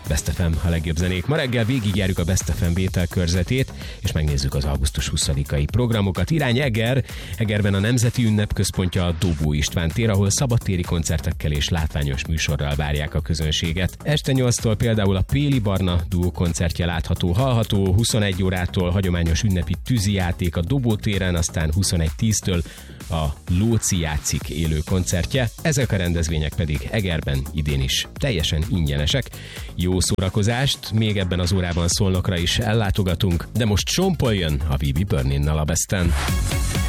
Best FM a legjobb zenék. Ma reggel végigjárjuk a Best FM vételkörzetét, és megnézzük az augusztus 20-ai programokat. Irány Eger. Egerben a Nemzeti Ünnep központja a Dobó István tér, ahol szabadtéri koncertekkel és látványos műsorral várják a közönséget. Este 8-tól például a Péli Barna duó koncertje látható-hallható, 21 órától hagyományos ünnepi tűzijáték a Dobó téren, aztán 21:10-től a Lóci játszik élő koncertje. Ezek a rendezvények pedig Egerben idén is teljesen ingyenesek. Jó szórakozást, még ebben az órában Szolnokra is ellátogatunk, de most Sean Paul jön a We Be Burning-nal a Besten.